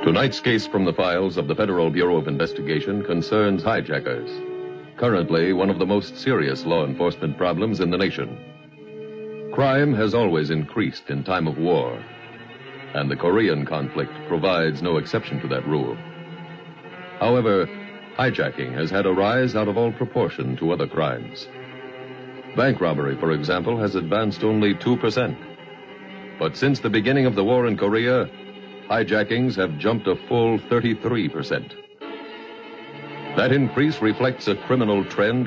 Tonight's case from the files of the Federal Bureau of Investigation concerns hijackers, currently one of the most serious law enforcement problems in the nation. Crime has always increased in time of war, and the Korean conflict provides no exception to that rule. However, hijacking has had a rise out of all proportion to other crimes. Bank robbery, for example, has advanced only 2%. But since the beginning of the war in Korea, hijackings have jumped a full 33%. That increase reflects a criminal trend